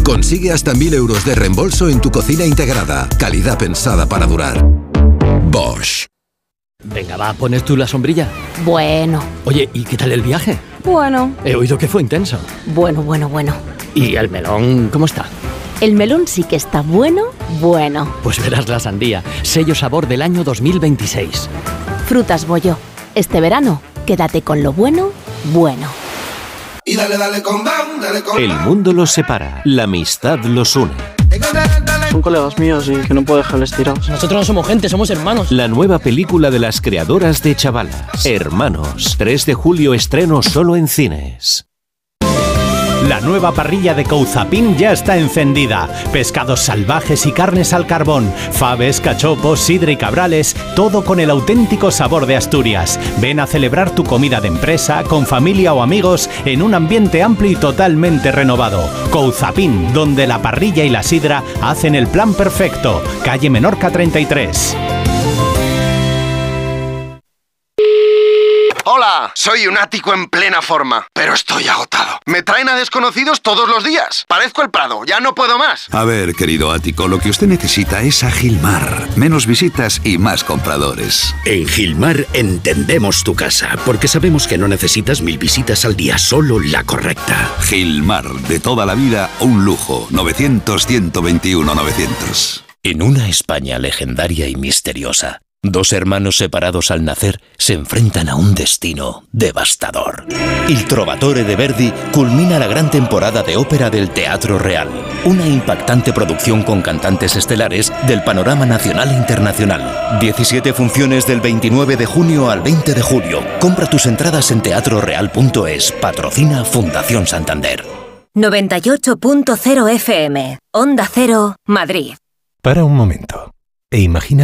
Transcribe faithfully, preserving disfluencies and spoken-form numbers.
Consigue hasta mil euros de reembolso en tu cocina integrada. Calidad pensada para durar. Bosch. Venga, va, ¿pones tú la sombrilla? Bueno. Oye, ¿y qué tal el viaje? Bueno. He oído que fue intenso. Bueno, bueno, bueno. ¿Y el melón cómo está? El melón sí que está bueno, bueno. Pues verás la sandía, sello sabor del año dos mil veintiséis. Frutas Bollo. Este verano, quédate con lo bueno, bueno. Y dale, dale con bam, dale con El mundo los separa, la amistad los une. Son colegas míos y que no puedo dejarles tirados. Nosotros no somos gente, somos hermanos. La nueva película de las creadoras de Chavalas, Hermanos. tres de julio estreno solo en cines. La nueva parrilla de Couzapin ya está encendida. Pescados salvajes y carnes al carbón, faves, cachopos, sidra y cabrales, todo con el auténtico sabor de Asturias. Ven a celebrar tu comida de empresa, con familia o amigos, en un ambiente amplio y totalmente renovado. Couzapin, donde la parrilla y la sidra hacen el plan perfecto. Calle Menorca treinta y tres. Hola, soy un ático en plena forma, pero estoy agotado. Me traen a desconocidos todos los días. Parezco el Prado, ya no puedo más. A ver, querido ático, lo que usted necesita es a Gilmar. Menos visitas y más compradores. En Gilmar entendemos tu casa, porque sabemos que no necesitas mil visitas al día, solo la correcta. Gilmar, de toda la vida, un lujo. novecientos, ciento veintiuno, novecientos. En una España legendaria y misteriosa, dos hermanos separados al nacer se enfrentan a un destino devastador. Il Trovatore de Verdi culmina la gran temporada de ópera del Teatro Real, una impactante producción con cantantes estelares del panorama nacional e internacional. diecisiete funciones del veintinueve de junio al veinte de julio. Compra tus entradas en teatro real punto es. Patrocina Fundación Santander. noventa y ocho punto cero F M. Onda Cero, Madrid. Para un momento e imagina